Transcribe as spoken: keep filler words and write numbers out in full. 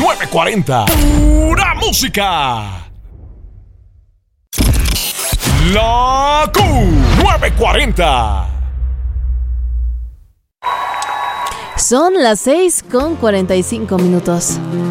nueve cuarenta. Pura música. La Q nueve cuarenta. Son las seis con cuarenta y cinco minutos.